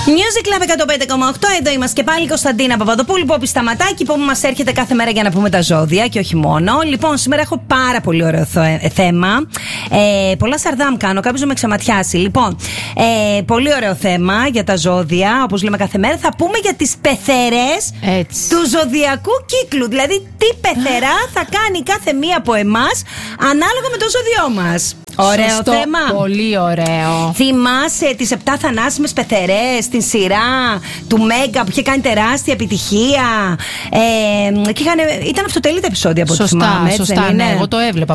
Music Club 105,8. Εδώ είμαστε και πάλι, Κωνσταντίνα Παπαδοπούλου, Πόπη Σταματάκη, που μας έρχεται κάθε μέρα για να πούμε τα ζώδια και όχι μόνο. Λοιπόν, σήμερα έχω πάρα πολύ ωραίο θέμα. Πολλά σαρδάμ κάνω, κάποιος να με ξαματιάσει. Λοιπόν, πολύ ωραίο θέμα για τα ζώδια, όπως λέμε κάθε μέρα. Θα πούμε για τις πεθερές του ζωδιακού κύκλου. Δηλαδή, τι πεθερά θα κάνει κάθε μία από εμάς ανάλογα με το ζώδιό μας. Ωραίο σωστό, θέμα. Πολύ ωραίο. Θυμάσαι τις 7 θανάσιμες πεθερές στην σειρά του Μέγκα που είχε κάνει τεράστια επιτυχία. Και ήταν αυτοτελή τα επεισόδια από ό,τι θυμάμαι. Σωστά, ναι, εγώ το έβλεπα